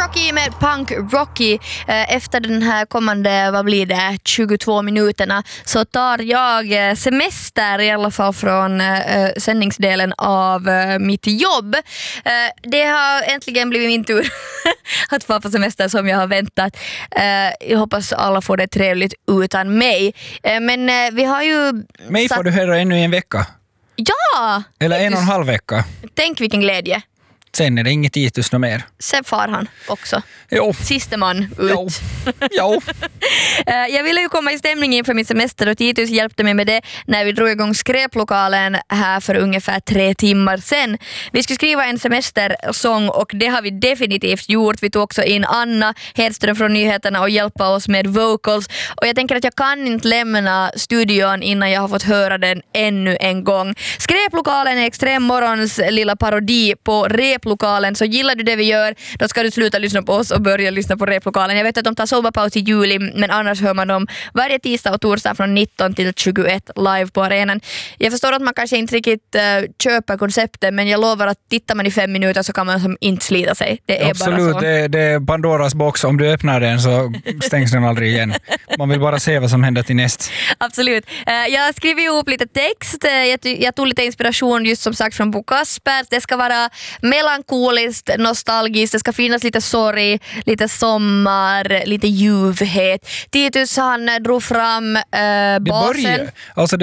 Rocky med Punk Rocky. Efter den här kommande, vad blir det, 22 minuterna så tar jag semester i alla fall från sändningsdelen av mitt jobb. Det har äntligen blivit min tur att vara på semester som jag har väntat. Jag hoppas alla får det trevligt utan mig. Men vi har ju... Mig får du höra ännu en vecka. Ja! Eller 1,5 vecka. Tänk vilken glädje. Sen är det inget Titus något mer. Sen far han också. Jo. Siste man ut. Jo. Jag ville ju komma i stämning inför min semester och Titus hjälpte mig med det när vi drog igång skräplokalen här för ungefär 3 timmar sen. Vi skulle skriva en semestersång och det har vi definitivt gjort. Vi tog också in Anna Hedström från nyheterna och hjälpa oss med vocals. Och jag tänker att jag kan inte lämna studion innan jag har fått höra den ännu en gång. Skräplokalen är Extrem Morgons lilla parodi på replokalen, så gillar du det vi gör, då ska du sluta lyssna på oss och börja lyssna på replokalen. Jag vet att de tar sommarpaus i juli, men annars hör man dem varje tisdag och torsdag från 19 till 21 live på arenan. Jag förstår att man kanske inte riktigt köper konceptet, men jag lovar att tittar man i 5 minuter så kan man som inte slita sig. Det är absolut, bara så. Det är Pandoras box. Om du öppnar den så stängs den aldrig igen. Man vill bara se vad som händer till näst. Absolut. Jag skriver ihop lite text. Jag tog lite inspiration just som sagt från Bo Kaspers. Det ska vara melankoliskt, nostalgiskt. Det ska finnas lite sorg, lite sommar, lite ljuvhet. Titus han drog fram basen. Det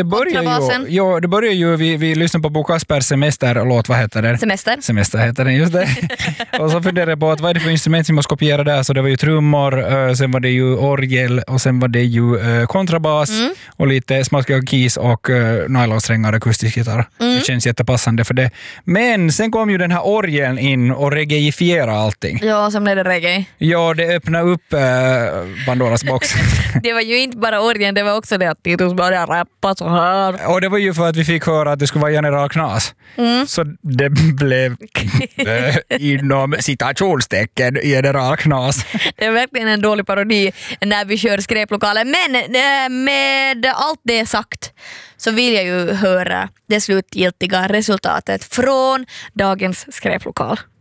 börjar ju vi lyssnar på Bo Kaspers semesterlåt, vad heter det? Semester heter den, just det. Och så funderade jag på att vad är det för instrument som måste kopiera där, så det var ju trummor, sen var det ju orgel och sen var det ju kontrabas och lite smaskiga keys och nylonsträngar, akustisk gitarr. Det känns jättepassande för det. Men sen kom ju den här orgeln in och reggaeifiera allting. Ja, som blev det reggae. Ja, det öppnade upp Pandoras box. Det var ju inte bara orgeln, det var också det att Titus började rappa så här. Och det var ju för att vi fick höra att det skulle vara general knas. Så det blev inom citationstecken general knas. Det är verkligen en dålig parodi när vi kör skräplokalen. Men med allt det sagt så vill jag ju höra det slutgiltiga resultatet från dagens skräplokal.